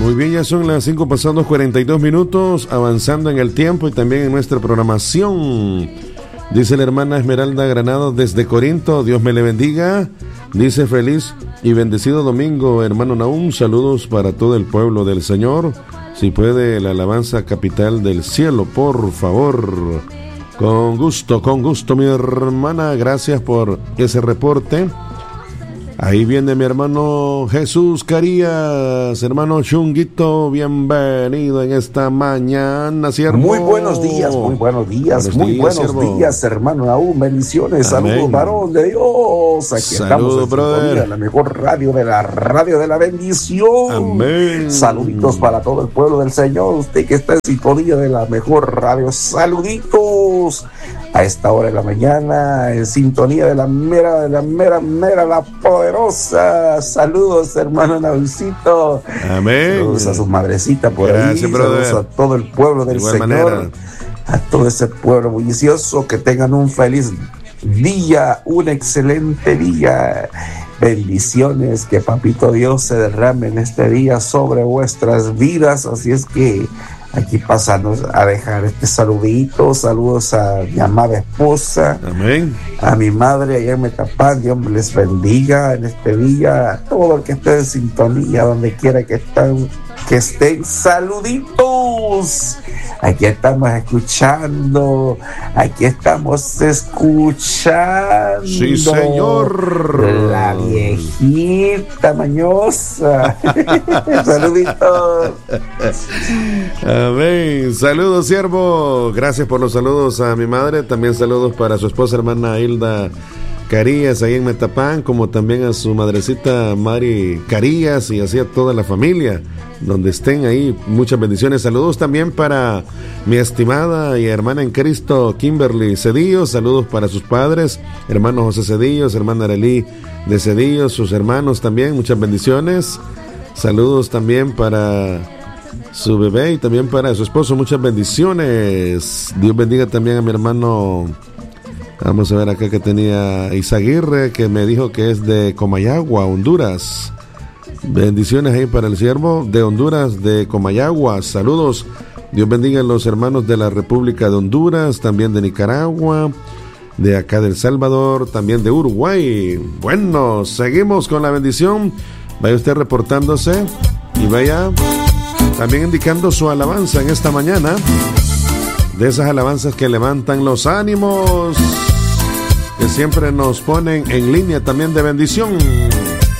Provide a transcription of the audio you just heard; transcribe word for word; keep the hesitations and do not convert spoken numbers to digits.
Muy bien, ya son las cinco pasados cuarenta y dos minutos, avanzando en el tiempo y también en nuestra programación. Dice la hermana Esmeralda Granado desde Corinto, Dios me le bendiga. Dice feliz y bendecido domingo, hermano Nahum. Saludos para todo el pueblo del Señor. Si puede, la alabanza capital del cielo, por favor. Con gusto, con gusto, mi hermana. Gracias por ese reporte. Ahí viene mi hermano Jesús Carías, hermano Chunguito, bienvenido en esta mañana, siervo. Muy buenos días, muy buenos días, buenos muy días, buenos siervo. días, hermano Nahum, bendiciones, Amén. Saludos, varón de Dios. Aquí Saludos, estamos en brother. La mejor radio de la radio de la bendición. Amén. Saluditos para todo el pueblo del Señor, usted que está en sintonía de la mejor radio, saluditos. A esta hora de la mañana, en sintonía de la mera, de la mera, mera, la poderosa. Saludos, hermano Nahumcito. Amén. Saludos a su madrecita por Gracias, ahí. brother. Saludos a todo el pueblo del Señor. Manera. A todo ese pueblo bullicioso. Que tengan un feliz día, un excelente día. Bendiciones, que Papito Dios se derrame en este día sobre vuestras vidas. Así es que aquí pasando a dejar este saludito, saludos a mi amada esposa, amén, a mi madre allá en Metapán, Dios les bendiga en este día, a todo el que esté en sintonía, donde quiera que estén, que estén, saluditos. Aquí estamos escuchando, aquí estamos escuchando. Sí, señor. La viejita mañosa. Saluditos. Amén. Saludos, siervo. Gracias por los saludos a mi madre. También saludos para su esposa, hermana Hilda Carías, ahí en Metapán, como también a su madrecita Mari Carías y así a toda la familia, donde estén ahí. Muchas bendiciones. Saludos también para mi estimada y hermana en Cristo, Kimberly Cedillo. Saludos para sus padres, hermano José Cedillos, hermana Arelí de Cedillos, sus hermanos también. Muchas bendiciones. Saludos también para su bebé y también para su esposo. Muchas bendiciones. Dios bendiga también a mi hermano. Vamos a ver acá que tenía Izaguirre, que me dijo que es de Comayagua, Honduras. Bendiciones ahí para el siervo de Honduras, de Comayagua. Saludos. Dios bendiga a los hermanos de la República de Honduras, también de Nicaragua, de acá del Salvador, también de Uruguay. Bueno, seguimos con la bendición. Vaya usted reportándose y vaya también indicando su alabanza en esta mañana. De esas alabanzas que levantan los ánimos, que siempre nos ponen en línea también de bendición.